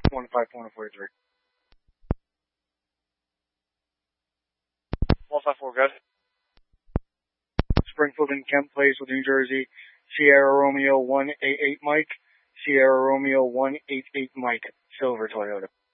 15443. 154, good. Springfield and Kent Place with New Jersey. Sierra Romeo 188 Mike. Sierra Romeo 188 Mike. Silver Toyota.